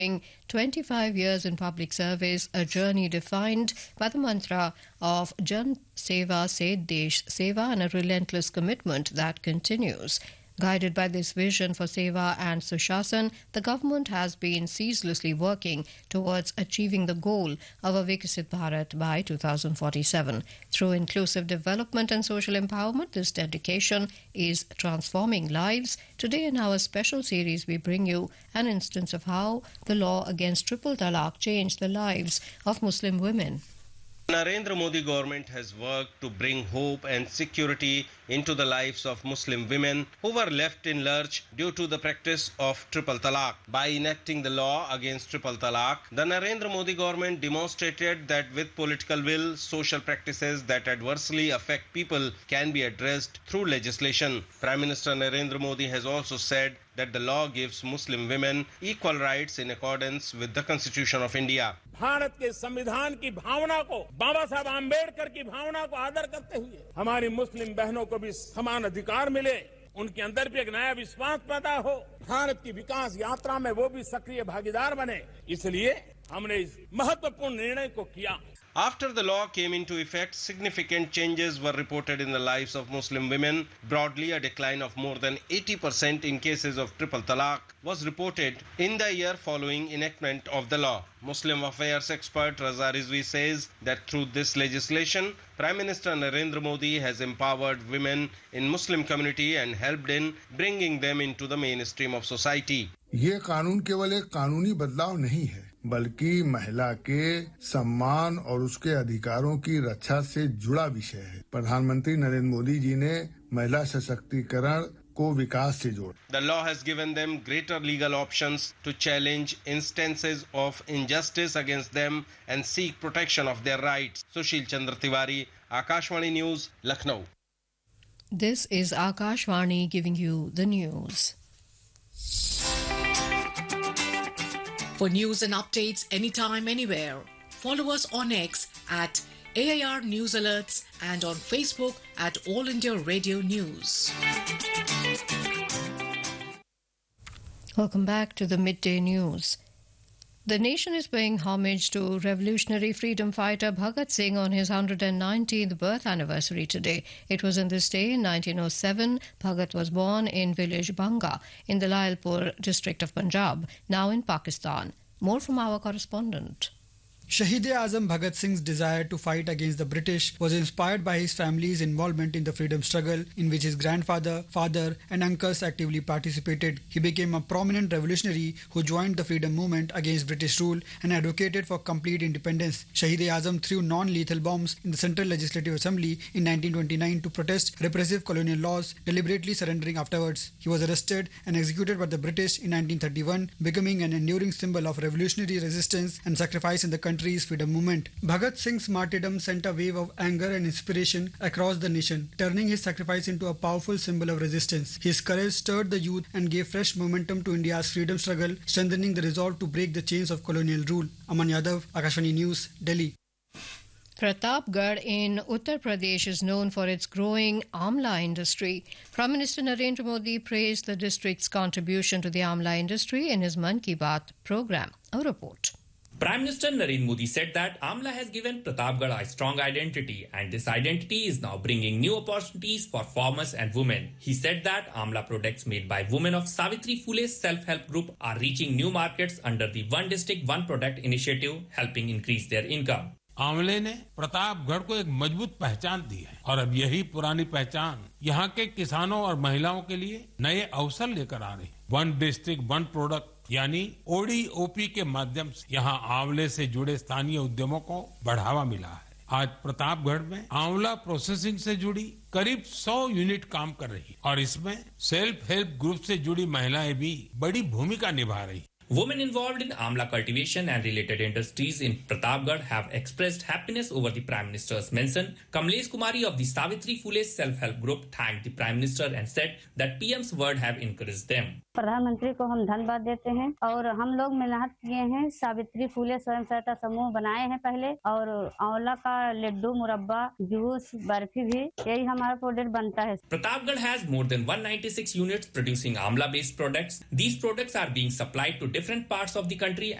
25 years in public service, a journey defined by the mantra of Jan Seva Se Desh Seva and a relentless commitment that continues. Guided by this vision for Seva and Sushasan, the government has been ceaselessly working towards achieving the goal of a Viksit Bharat by 2047. Through inclusive development and social empowerment, this dedication is transforming lives. Today in our special series, we bring you an instance of how the law against triple talaq changed the lives of Muslim women. Narendra Modi government has worked to bring hope and security into the lives of Muslim women who were left in lurch due to the practice of triple talaq. By enacting the law against triple talaq, the Narendra Modi government demonstrated that with political will, social practices that adversely affect people can be addressed through legislation. Prime Minister Narendra Modi has also said that the law gives Muslim women equal rights in accordance with the Constitution of India. Bharat के संविधान की भावना को, बाबा साहब आम्बेडकर की भावना को आदर करते हुए हमारी मुस्लिम बहनों को भी समान अधिकार मिले, उनके अंदर भी एक नया विश्वास पैदा हो, भारत की विकास यात्रा में वो भी सक्रिय भागीदार बने, इसलिए हमने इस महत्वपूर्ण निर्णय को किया. After the law came into effect, significant changes were reported in the lives of Muslim women. Broadly, a decline of more than 80% in cases of triple talaq was reported in the year following enactment of the law. Muslim affairs expert Raza Rizvi says that through this legislation, Prime Minister Narendra Modi has empowered women in Muslim community and helped in bringing them into the mainstream of society. ये कानून केवल एक कानूनी बदलाव नहीं है, बल्कि महिला के सम्मान और उसके अधिकारों की रक्षा से जुड़ा विषय है. प्रधानमंत्री नरेंद्र मोदी जी ने महिला सशक्तिकरण को विकास से जोड़ा. The law has given them greater legal options to challenge instances of injustice against them and seek protection of their rights. Sushil Chandra Tiwari, Akashvani News, Lucknow. This is Akashvani giving you the news. For news and updates anytime, anywhere, follow us on X at AIR News Alerts and on Facebook at All India Radio News. Welcome back to the Midday News. The nation is paying homage to revolutionary freedom fighter Bhagat Singh on his 119th birth anniversary today. It was on this day in 1907 Bhagat was born in village Banga in the Lailpur district of Punjab, now in Pakistan. More from our correspondent. Shahid-e-Azam Bhagat Singh's desire to fight against the British was inspired by his family's involvement in the freedom struggle, in which his grandfather, father and uncles actively participated. He became a prominent revolutionary who joined the freedom movement against British rule and advocated for complete independence. Shahid-e-Azam threw non-lethal bombs in the Central Legislative Assembly in 1929 to protest repressive colonial laws, deliberately surrendering afterwards. He was arrested and executed by the British in 1931, becoming an enduring symbol of revolutionary resistance and sacrifice in the country's freedom movement. Bhagat Singh's martyrdom sent a wave of anger and inspiration across the nation, turning his sacrifice into a powerful symbol of resistance. His courage stirred the youth and gave fresh momentum to India's freedom struggle, strengthening the resolve to break the chains of colonial rule. Aman Yadav, Akashvani News, Delhi. Pratapgarh in Uttar Pradesh is known for its growing amla industry. Prime Minister Narendra Modi praised the district's contribution to the amla industry in his Mann Ki Baat program. A report. Prime Minister Narendra Modi said that Amla has given Pratapgarh a strong identity, and this identity is now bringing new opportunities for farmers and women. He said that Amla products made by women of Savitri Phule's self-help group are reaching new markets under the One District One Product initiative, helping increase their income. आंवले ने प्रतापगढ़ को एक मजबूत पहचान दी है और अब यही पुरानी पहचान यहाँ के किसानों और महिलाओं के लिए नए अवसर लेकर आ रही है. वन डिस्ट्रिक्ट वन प्रोडक्ट यानी ओडीओपी के माध्यम से यहाँ आंवले से जुड़े स्थानीय उद्यमों को बढ़ावा मिला है. आज प्रतापगढ़ में आंवला प्रोसेसिंग से जुड़ी करीब 100 यूनिट काम कर रही है और इसमें सेल्फ हेल्प ग्रुप से जुड़ी महिलाएं भी बड़ी भूमिका निभा रही. Women involved in amla cultivation and related industries in Pratapgarh have expressed happiness over the Prime Minister's mention. Kamlesh Kumari of the Savitri Phule self-help group thanked the Prime Minister and said that PM's word have encouraged them. प्रधानमंत्री को हम धन्यवाद देते हैं और हम लोग मेहनत किए हैं। सावित्री फूले स्वयं सहायता समूह बनाए हैं पहले और आंवला का लड्डू, मुरब्बा, जूस, बर्फी भी यही हमारा प्रोडक्ट बनता है। Pratapgarh has more than 196 units producing amla-based products. These products are being supplied to different parts of the country